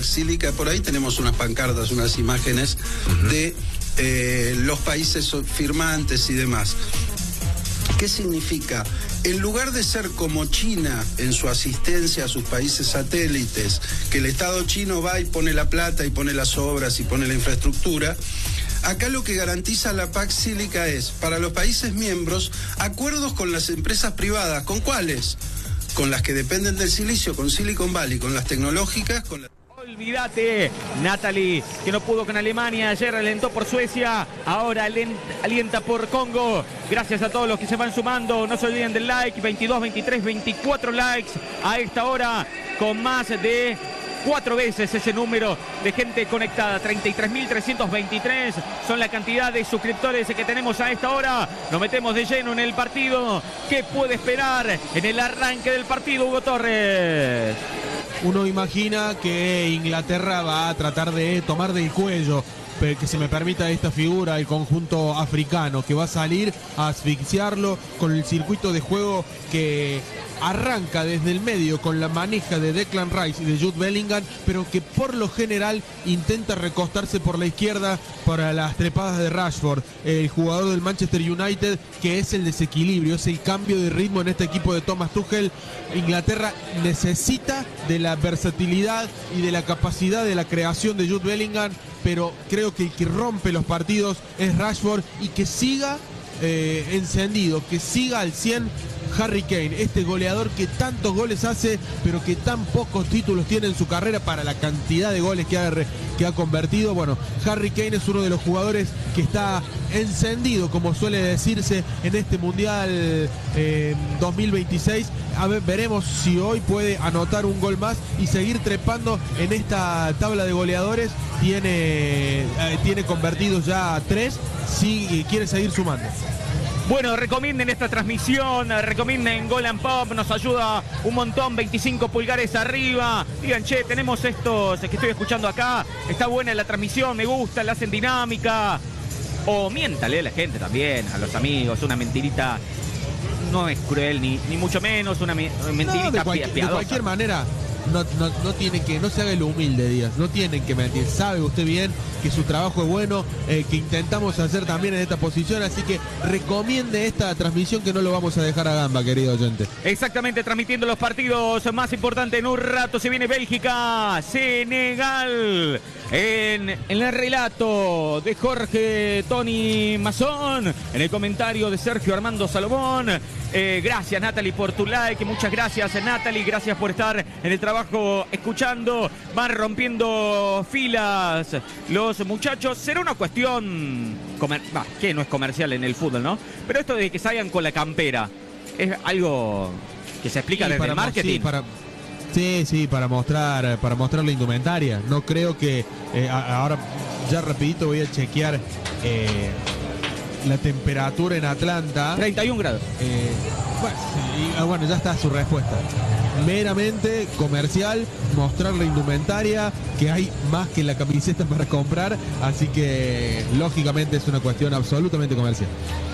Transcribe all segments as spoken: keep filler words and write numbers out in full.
Basílica, por ahí tenemos unas pancartas, unas imágenes uh-huh. de eh, los países firmantes y demás. ¿Qué significa? En lugar de ser como China en su asistencia a sus países satélites, que el Estado chino va y pone la plata y pone las obras y pone la infraestructura, acá lo que garantiza la Basílica es, para los países miembros, acuerdos con las empresas privadas. ¿Con cuáles? Con las que dependen del silicio, con Silicon Valley, con las tecnológicas, con las... Olvídate, Natalie, que no pudo con Alemania, ayer alentó por Suecia, ahora alienta por Congo. Gracias a todos los que se van sumando, no se olviden del like, veintidós, veintitrés, veinticuatro likes a esta hora, con más de cuatro veces ese número de gente conectada. Treinta y tres mil trescientos veintitrés son la cantidad de suscriptores que tenemos a esta hora. Nos metemos de lleno en el partido. ¿Qué puede esperar en el arranque del partido, Hugo Torres? Uno imagina que Inglaterra va a tratar de tomar del cuello, que se me permita esta figura, el conjunto africano, que va a salir a asfixiarlo con el circuito de juego que arranca desde el medio con la maneja de Declan Rice y de Jude Bellingham, pero que por lo general intenta recostarse por la izquierda para las trepadas de Rashford, el jugador del Manchester United, que es el desequilibrio, es el cambio de ritmo en este equipo de Thomas Tuchel. Inglaterra necesita de la versatilidad y de la capacidad de la creación de Jude Bellingham, pero creo que el que rompe los partidos es Rashford, y que siga eh, encendido, que siga al cien Harry Kane, este goleador que tantos goles hace, pero que tan pocos títulos tiene en su carrera para la cantidad de goles que ha, que ha convertido. Bueno, Harry Kane es uno de los jugadores que está encendido, como suele decirse, en este Mundial eh, dos mil veintiséis. A ver, veremos si hoy puede anotar un gol más y seguir trepando en esta tabla de goleadores. Tiene, eh, tiene convertidos ya tres, si quiere seguir sumando. Bueno, recomienden esta transmisión, recomienden Goal and Pop, nos ayuda un montón, veinticinco pulgares arriba. Digan, che, tenemos estos que estoy escuchando acá, está buena la transmisión, me gusta, la hacen dinámica. O miéntale a la gente también, a los amigos, una mentirita no es cruel, ni, ni mucho menos, una mentirita no, de, cual, de cualquier manera. No, no, no tienen que, no se haga el humilde, Díaz, no tienen que mentir, sabe usted bien que su trabajo es bueno, eh, que intentamos hacer también en esta posición, así que recomiende esta transmisión, que no lo vamos a dejar a gamba, querido oyente. Exactamente, transmitiendo los partidos más importantes. En un rato se viene Bélgica, Senegal, en, en el relato de Jorge Tony Mazón, en el comentario de Sergio Armando Salomón. Eh, gracias, Natalie, por tu like, muchas gracias, Natalie, gracias por estar en el trabajo escuchando. Van rompiendo filas los muchachos. Será una cuestión comer... bah, que no es comercial en el fútbol, ¿no? Pero esto de que salgan con la campera es algo que se explica sí, desde el marketing. Sí, para... Sí, sí, para mostrar, para mostrar la indumentaria. No creo que eh, ahora ya rapidito voy a chequear eh, la temperatura en Atlanta. treinta y un grados. Eh, bueno, y, bueno, ya está su respuesta. Meramente comercial, mostrar la indumentaria, que hay más que la camiseta para comprar, así que lógicamente es una cuestión absolutamente comercial.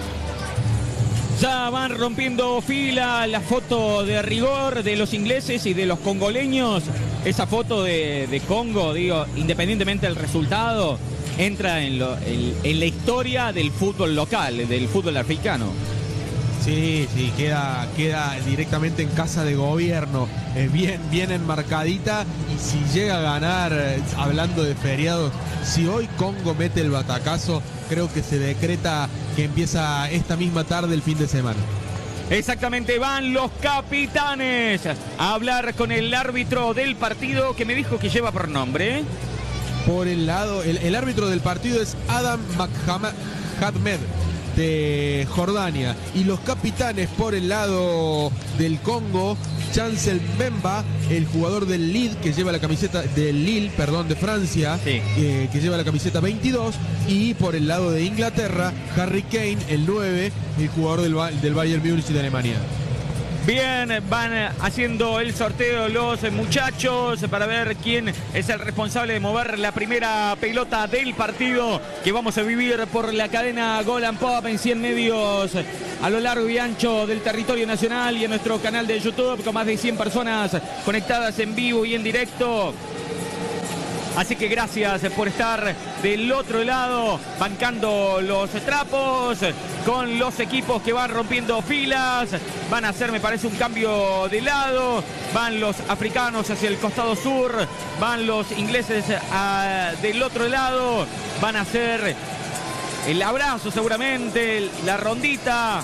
Ya van rompiendo fila, la foto de rigor de los ingleses y de los congoleños. Esa foto de, de Congo, digo, independientemente del resultado, entra en, lo, en, en la historia del fútbol local, del fútbol africano. Sí, sí, queda, queda directamente en casa de gobierno, eh, bien, bien enmarcadita. Y si llega a ganar, eh, hablando de feriados, si hoy Congo mete el batacazo, creo que se decreta que empieza esta misma tarde el fin de semana. Exactamente, van los capitanes a hablar con el árbitro del partido, que me dijo que lleva por nombre. Por el lado, el, el árbitro del partido es Adam Mohamed, de Jordania, y los capitanes por el lado del Congo, Chancel Mbemba, el jugador del Lille, que lleva la camiseta del Lille, perdón, de Francia, sí. eh, que lleva la camiseta veintidós, y por el lado de Inglaterra, Harry Kane, el nueve, el jugador del, del Bayern Múnich de Alemania. Bien, van haciendo el sorteo los muchachos para ver quién es el responsable de mover la primera pelota del partido, que vamos a vivir por la cadena Goal and Pop en cien medios a lo largo y ancho del territorio nacional, y en nuestro canal de YouTube con más de cien personas conectadas en vivo y en directo. Así que gracias por estar del otro lado, bancando los trapos, con los equipos que van rompiendo filas. Van a hacer, me parece, un cambio de lado. Van los africanos hacia el costado sur, van los ingleses a, del otro lado. Van a hacer el abrazo seguramente, la rondita,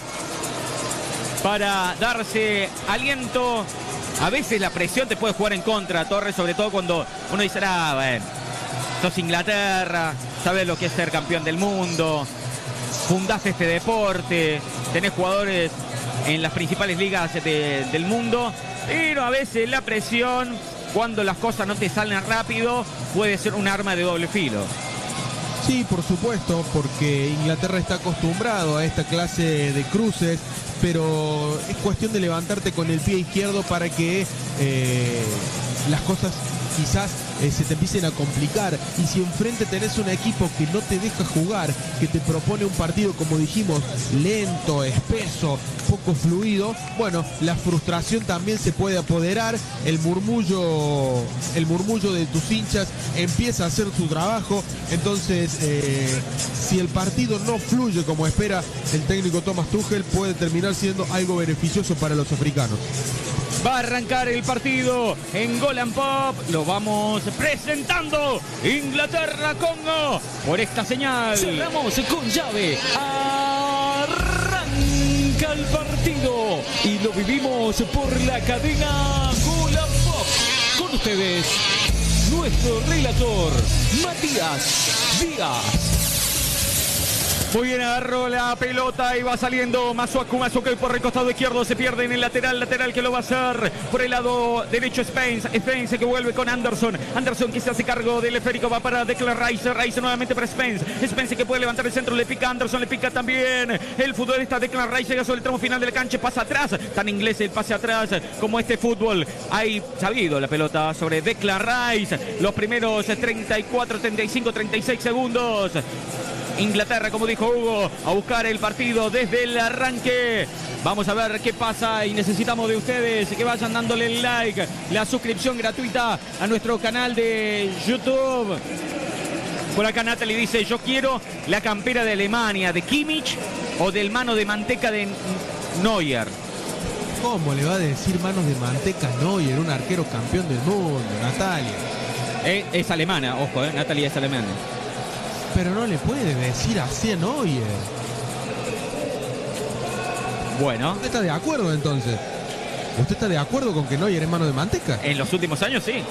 para darse aliento. A veces la presión te puede jugar en contra, Torres, sobre todo cuando uno dice, ah, bueno, sos Inglaterra, sabes lo que es ser campeón del mundo, fundaste este deporte, tenés jugadores en las principales ligas de, del mundo, pero a veces la presión, cuando las cosas no te salen rápido, puede ser un arma de doble filo. Sí, por supuesto, porque Inglaterra está acostumbrado a esta clase de cruces, pero es cuestión de levantarte con el pie izquierdo para que eh, las cosas quizás eh, se te empiecen a complicar. Y si enfrente tenés un equipo que no te deja jugar, que te propone un partido, como dijimos, lento, espeso, poco fluido, bueno, la frustración también se puede apoderar. El murmullo, el murmullo de tus hinchas empieza a hacer su trabajo. Entonces, eh, si el partido no fluye como espera el técnico Thomas Tuchel, puede terminar siendo algo beneficioso para los africanos. Va a arrancar el partido en Goal and Pop. Lo vamos presentando. Inglaterra-Congo por esta señal. Cerramos con llave. Arranca el partido y lo vivimos por la cadena Goal and Pop. Con ustedes, nuestro relator, Matías Díaz. Muy bien, agarró la pelota y va saliendo Masuaku, Masuaku por el costado izquierdo, se pierde en el lateral, lateral que lo va a hacer por el lado derecho Spence, Spence que vuelve con Anderson, Anderson que se hace cargo del esférico, va para Declan Rice, Rice nuevamente para Spence, Spence que puede levantar el centro, le pica Anderson, le pica también el futbolista Declan Rice, llega sobre el tramo final del cancha, pasa atrás, tan inglés el pase atrás como este fútbol, hay sabido la pelota sobre Declan Rice, los primeros treinta y cuatro, treinta y cinco, treinta y seis segundos. Inglaterra, como dijo Hugo, a buscar el partido desde el arranque. Vamos a ver qué pasa y necesitamos de ustedes que vayan dándole el like, la suscripción gratuita a nuestro canal de YouTube. Por acá Natalie dice, yo quiero la campera de Alemania, de Kimmich o del mano de manteca de Neuer. ¿Cómo le va a decir manos de manteca a Neuer, un arquero campeón del mundo, Natalia? Es, es alemana, ojo, eh, Natalia es alemana. Pero no le puede decir así a Neuer. Bueno. ¿Usted está de acuerdo entonces? ¿Usted está de acuerdo con que Neuer es mano de manteca? En los últimos años sí.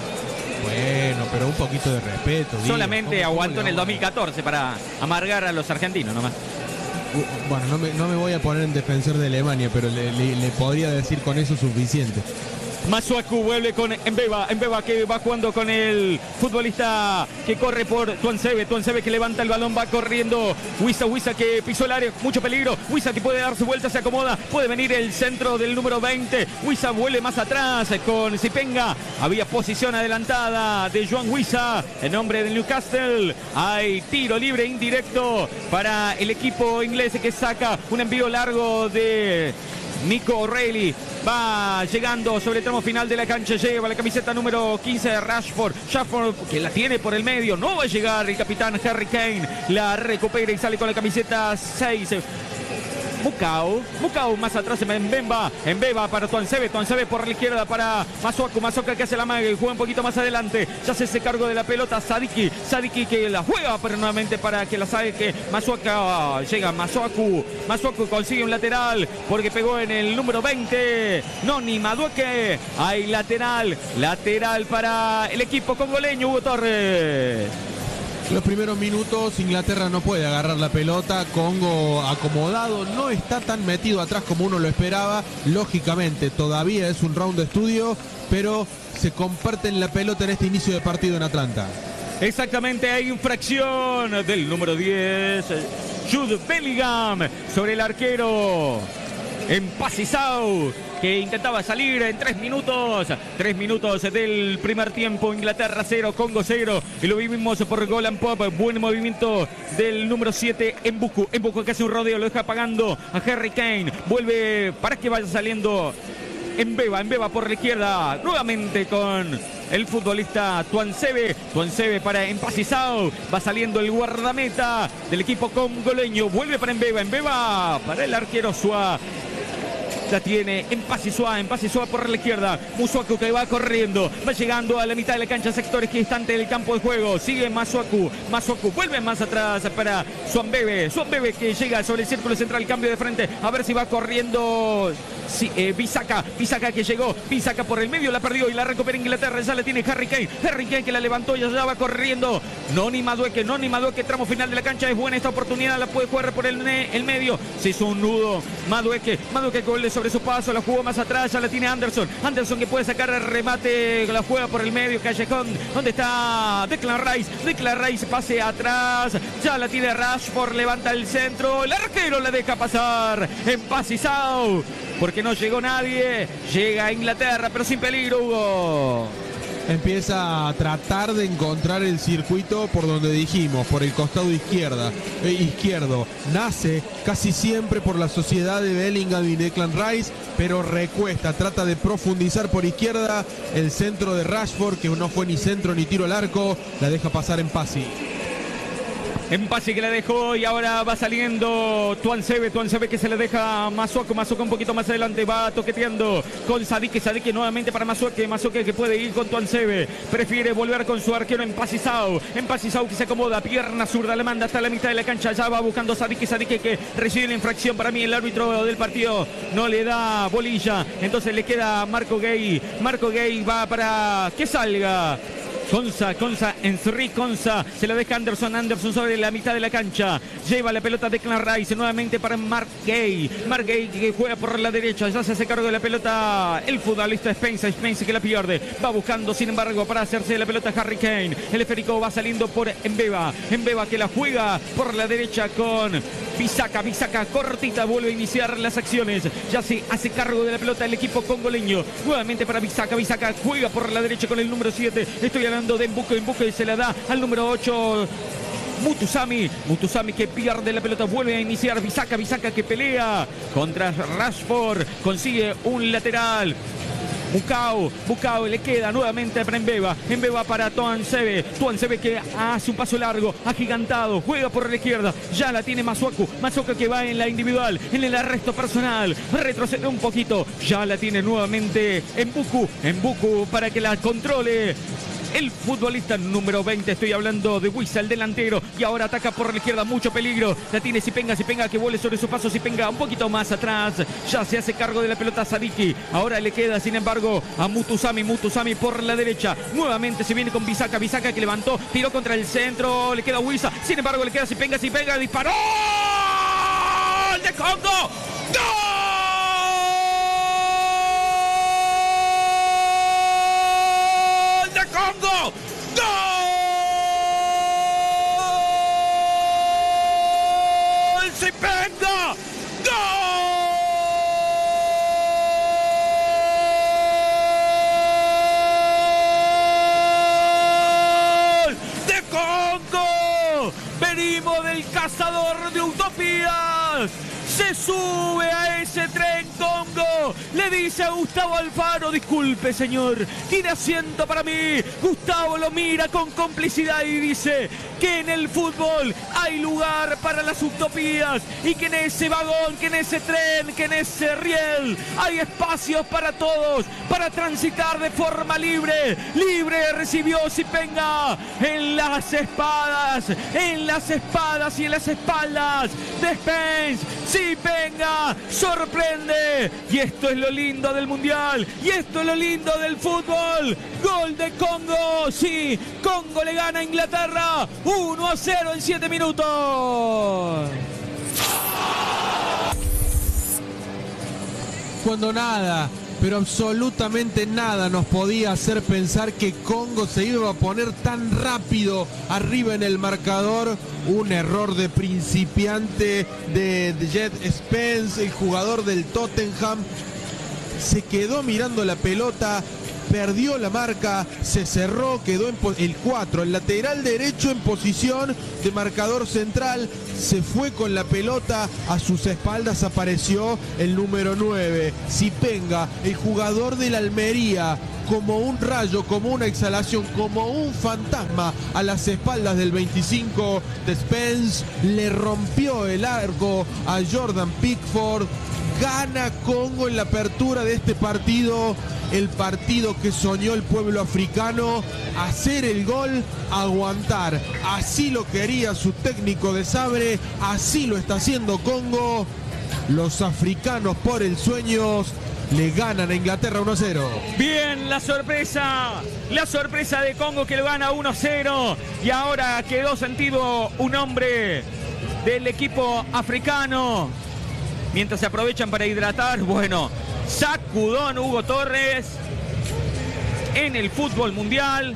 Bueno, pero un poquito de respeto. Solamente ¿Cómo, aguantó cómo en el dos mil catorce para amargar a los argentinos nomás. Uh, bueno, no me, no me voy a poner en defensor de Alemania, pero le, le, le podría decir con eso suficiente. Masuaku vuelve con Mbeba, Mbeba que va jugando con el futbolista que corre por Tuansebe, Tuansebe que levanta el balón, va corriendo Wissa, Wissa que pisó el área, mucho peligro, Wissa que puede dar su vuelta, se acomoda, puede venir el centro del número veinte, Wissa vuelve más atrás con Zipenga, había posición adelantada de Joan Wissa, en nombre del Newcastle, hay tiro libre indirecto para el equipo inglés que saca un envío largo de Nico O'Reilly, va llegando sobre el tramo final de la cancha, lleva la camiseta número quince de Rashford, Rashford que la tiene por el medio, no va a llegar el capitán Harry Kane, la recupera y sale con la camiseta seis. Mukau, Mukau más atrás en Mbemba, Mbemba para Tuansebe, Tuansebe por la izquierda para Masuaku, Masuaku que hace la magia y juega un poquito más adelante, ya se hace cargo de la pelota Sadiki, Sadiki que la juega pero nuevamente para que la saque Masuaku, llega Masuaku, Masuaku consigue un lateral porque pegó en el número veinte, Noni Madueke, hay lateral, lateral para el equipo congoleño, Hugo Torres. Los primeros minutos Inglaterra no puede agarrar la pelota, Congo acomodado, no está tan metido atrás como uno lo esperaba, lógicamente todavía es un round de estudio, pero se comparten la pelota en este inicio de partido en Atlanta. Exactamente, hay infracción del número diez, Jude Bellingham, sobre el arquero Empasisau, que intentaba salir en tres minutos. Tres minutos del primer tiempo. Inglaterra cero, Congo cero. Y lo vivimos por Goal and Pop. Buen movimiento del número siete, Mbuku. Mbuku que hace un rodeo, lo deja pagando a Harry Kane. Vuelve para que vaya saliendo Mbeba. Mbeba por la izquierda. Nuevamente con el futbolista Tuansebe. Tuansebe para Empasizao. Va saliendo el guardameta del equipo congoleño. Vuelve para Embeba. Embeba para el arquero Suá. La tiene Empasizao, Empasizao por la izquierda. Masuaku que va corriendo, va llegando a la mitad de la cancha, sector equidistante del campo de juego. Sigue Masuaku, Masuaku vuelve más atrás para Suambebe. Suambebe que llega sobre el círculo central, cambio de frente. A ver si va corriendo. Sí, eh, Bisaca, Bisaca que llegó, Bisaca por el medio, la perdió y la recupera Inglaterra. Ya la tiene Harry Kane, Harry Kane que la levantó y allá va corriendo. Noni Madueke, Noni Madueke, tramo final de la cancha. Es buena esta oportunidad, la puede jugar por el, el medio. Se hizo un nudo. Madueke, Madueke gol sobre su paso, la jugó más atrás, ya la tiene Anderson. Anderson que puede sacar el remate, la juega por el medio. Callejón, donde está Declan Rice, Declan Rice pase atrás, ya la tiene Rashford, levanta el centro, el arquero la deja pasar. Empasizao, porque no llegó nadie. Llega a Inglaterra, pero sin peligro, Hugo. Empieza a tratar de encontrar el circuito por donde dijimos, por el costado izquierda, eh, izquierdo. Nace casi siempre por la sociedad de Bellingham y Declan Rice, pero recuesta, trata de profundizar por izquierda. El centro de Rashford, que no fue ni centro ni tiro al arco, la deja pasar en Pasi. En pase que la dejó y ahora va saliendo Tuansebe, Tuansebe que se le deja a Masuaku, Masuaku un poquito más adelante, va toqueteando con Sadiki, Sadiki nuevamente para Masuaku, Masuaku que puede ir con Tuansebe, prefiere volver con su arquero Empasizao, Empasizao que se acomoda, pierna zurda, le manda hasta la mitad de la cancha, ya va buscando Sadiki, Sadiki que recibe la infracción. Para mí el árbitro del partido no le da bolilla, entonces le queda Marco Gay, Marco Gay va para que salga Konsa, Konsa, Ensri Konsa, se la deja Anderson, Anderson sobre la mitad de la cancha, lleva la pelota de Declan Rice, nuevamente para Mark Gay, Mark Gay que juega por la derecha, ya se hace cargo de la pelota el futbolista Spence, Spence que la pierde, va buscando sin embargo para hacerse la pelota Harry Kane, el esférico va saliendo por Embeba, Embeba que la juega por la derecha con Bisaca, Bisaca cortita, vuelve a iniciar las acciones, ya se hace cargo de la pelota el equipo congoleño, nuevamente para Bisaca, Bisaca juega por la derecha con el número siete, estoy hablando de Mbuko, Mbuko y se la da al número ocho, Mutusami, Mutusami que pierde la pelota, vuelve a iniciar Bisaca, Bisaca que pelea contra Rashford, consigue un lateral. Bucao, Bucao le queda nuevamente para Embeba, Embeba para Tuansebe, Tuansebe que hace un paso largo, agigantado, juega por la izquierda, ya la tiene Masuaku, Masuaku que va en la individual, en el arresto personal, retrocede un poquito, ya la tiene nuevamente Mbuku, Mbuku para que la controle el futbolista número veinte, estoy hablando de Wisa, el delantero, y ahora ataca por la izquierda, mucho peligro, la tiene Sipenga, Sipenga que vuelve sobre su paso, Sipenga un poquito más atrás, ya se hace cargo de la pelota Sadiki, ahora le queda sin embargo a Mutusami, Mutusami por la derecha, nuevamente se viene con Bisaca, Bisaca que levantó, tiró contra el centro, le queda Wisa, sin embargo le queda Sipenga, Sipenga disparó, ¡gol de Congo! ¡Gol! Congo, gol, Sipenga, gol de Congo, venimos del cazador de utopías, se sube a ese tren Congo, le dice a Gustavo Alfaro, disculpe señor, tiene asiento para mí, Gustavo lo mira con complicidad y dice que en el fútbol hay lugar para las utopías y que en ese vagón, que en ese tren, que en ese riel hay espacios para todos, para transitar de forma libre, libre recibió Sipenga en las espadas, en las espadas y en las espaldas de Spence, Sipenga sorprende y esto es lo lindo del mundial y esto es lo lindo del fútbol, gol de Congo, sí, Congo le gana a Inglaterra uno a cero en siete minutos. Cuando nada, pero absolutamente nada nos podía hacer pensar que Congo se iba a poner tan rápido arriba en el marcador. Un error de principiante de, de Jet Spence, el jugador del Tottenham. Se quedó mirando la pelota, perdió la marca, se cerró, quedó en el cuatro, el lateral derecho en posición de marcador central, se fue con la pelota, a sus espaldas apareció el número nueve, Sipenga, el jugador de la Almería, como un rayo, como una exhalación, como un fantasma a las espaldas del veinticinco de Spence. Le rompió el arco a Jordan Pickford. Gana Congo en la apertura de este partido, el partido que soñó el pueblo africano, hacer el gol, aguantar. Así lo quería su técnico de Sabre, así lo está haciendo Congo. Los africanos por el sueño le ganan a Inglaterra uno a cero. Bien, la sorpresa, la sorpresa de Congo que lo gana uno a cero. Y ahora quedó sentido un hombre del equipo africano. Mientras se aprovechan para hidratar, bueno, sacudón Hugo Torres en el fútbol mundial.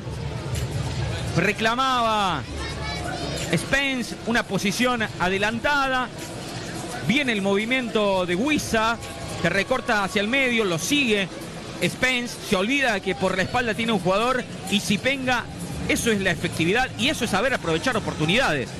Reclamaba Spence una posición adelantada. Viene el movimiento de Wissa, que recorta hacia el medio, lo sigue Spence, se olvida que por la espalda tiene un jugador y si venga, eso es la efectividad y eso es saber aprovechar oportunidades.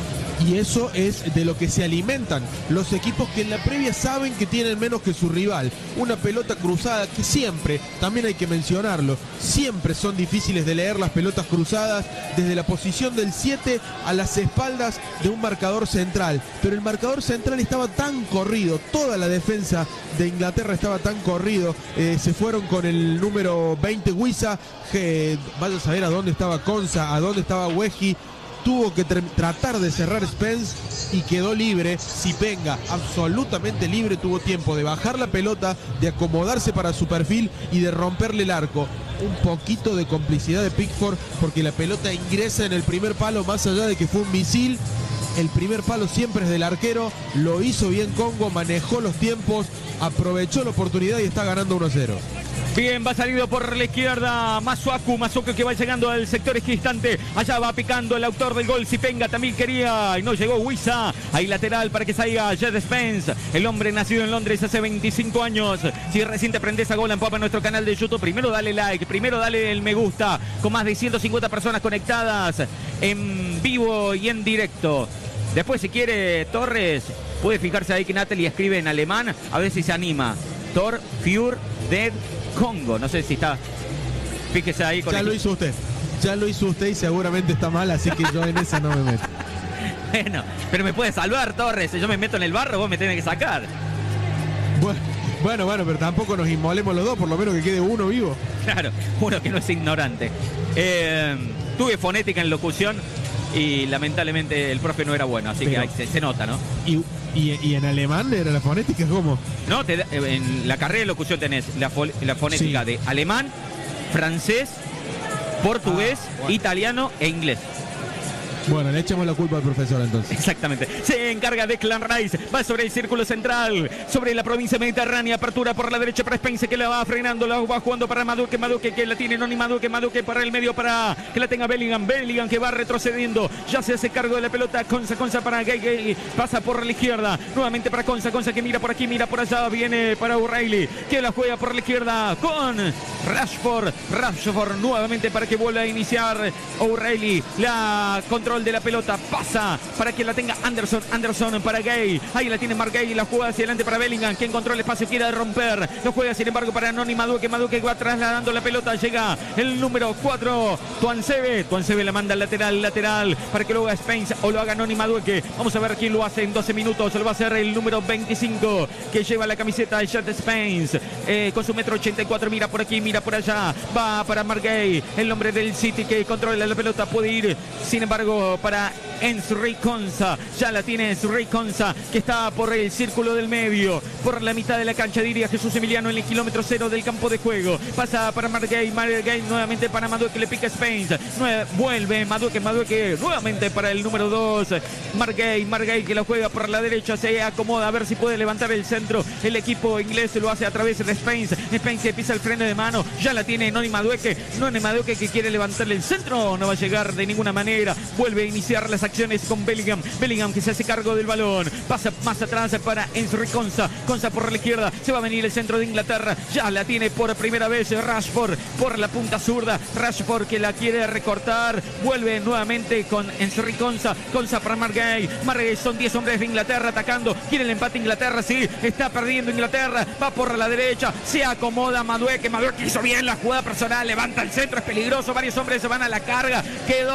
Y eso es de lo que se alimentan los equipos que en la previa saben que tienen menos que su rival. Una pelota cruzada que siempre, también hay que mencionarlo, siempre son difíciles de leer las pelotas cruzadas desde la posición del siete a las espaldas de un marcador central. Pero el marcador central estaba tan corrido, toda la defensa de Inglaterra estaba tan corrido. Eh, se fueron con el número veinte Wissa, que vaya a saber a dónde estaba Konsa, a dónde estaba Wehi. Tuvo que tratar de cerrar Spence y quedó libre. Sipenga, absolutamente libre, tuvo tiempo de bajar la pelota, de acomodarse para su perfil y de romperle el arco. Un poquito de complicidad de Pickford porque la pelota ingresa en el primer palo, más allá de que fue un misil. El primer palo siempre es del arquero. Lo hizo bien Congo, manejó los tiempos, aprovechó la oportunidad y está ganando uno a cero. Bien, va salido por la izquierda Masuaku, Masuaku que va llegando al sector equidistante. Allá va picando el autor del gol, Sipenga también quería y no llegó Wissa. Ahí lateral para que salga Jed Spence, el hombre nacido en Londres hace veinticinco años. Si recién te aprendes a gol en Papa en nuestro canal de YouTube, primero dale like, primero dale el me gusta, con más de ciento cincuenta personas conectadas en vivo y en directo. Después, si quiere, Torres, puede fijarse ahí que Natalie escribe en alemán, a ver si se anima. Tor, Für, Dead, Congo. No sé si está. Fíjese ahí con Ya el... lo hizo usted. Ya lo hizo usted y seguramente está mal, así que yo en esa no me meto. Bueno, pero me puede salvar, Torres. Si yo me meto en el barro, vos me tenés que sacar. Bueno, bueno, bueno, pero tampoco nos inmolemos los dos, por lo menos que quede uno vivo. Claro, uno que no es ignorante. Eh, tuve fonética en locución y lamentablemente el profe no era bueno, así pero, que ahí se, se nota, ¿no? Y, y, y en alemán era la fonética, ¿cómo? No, te, en la carrera de locución tenés la, fo, la fonética sí. de alemán, francés, portugués, ah, bueno. italiano e inglés. Bueno, le echamos la culpa al profesor entonces. Exactamente. Se encarga de Declan Rice. Va sobre el círculo central. Sobre la provincia mediterránea. Apertura por la derecha para Spence que la va frenando. La va jugando para Madueke. Madueke que la tiene Noni Madueke. Madueke para el medio para que la tenga Bellingham. Bellingham que va retrocediendo. Ya se hace cargo de la pelota. Konsa, Konsa para Gay. Gay pasa por la izquierda. Nuevamente para Konsa. Konsa que mira por aquí, mira por allá. Viene para O'Reilly. Que la juega por la izquierda con Rashford. Rashford nuevamente para que vuelva a iniciar O'Reilly. La control de la pelota pasa para que la tenga Anderson. Anderson para Gay. Ahí la tiene Mark Gay. La juega hacia adelante para Bellingham que encontró el espacio, quiere romper. Lo juega sin embargo para Noni Madueke. Madueke va trasladando la pelota. Llega el número cuatro. Tuansebe. Tuansebe la manda al lateral. Lateral para que lo haga Spence o lo haga Noni Madueke. Vamos a ver quién lo hace en doce minutos. Lo va a hacer el número veinticinco que lleva la camiseta de Jed Spence. Eh, con su metro ochenta y cuatro. Mira por aquí, mira por allá. Va para Mark Gay. El hombre del City que controla la pelota. Puede ir sin embargo para Ensri Konsa. Ya la tiene Ensri Konsa que está por el círculo del medio. Por la mitad de la cancha diría Jesús Emiliano en el kilómetro cero del campo de juego. Pasa para Mark Gay. Mark Gay nuevamente para Madueke. Le pica Spence. Nue vuelve Madueke. Madueke nuevamente para el número dos. Mark Gay. Mark Gay que la juega por la derecha. Se acomoda a ver si puede levantar el centro. El equipo inglés lo hace a través de Spence. Spence que pisa el freno de mano. Ya la tiene Noni Madueke. Noni Madueke que quiere levantarle el centro. No va a llegar de ninguna manera. Vuelve vuelve a iniciar las acciones con Bellingham. Bellingham que se hace cargo del balón. Pasa más atrás para Enzo Konsa. Konsa por la izquierda. Se va a venir el centro de Inglaterra. Ya la tiene por primera vez Rashford por la punta zurda. Rashford que la quiere recortar. Vuelve nuevamente con Enzo Konsa. Konsa para Margay. Margay son diez hombres de Inglaterra atacando. Quiere el empate Inglaterra. Sí, está perdiendo Inglaterra. Va por la derecha. Se acomoda Madueque. Madueque hizo bien la jugada personal. Levanta el centro. Es peligroso. Varios hombres se van a la carga. Quedó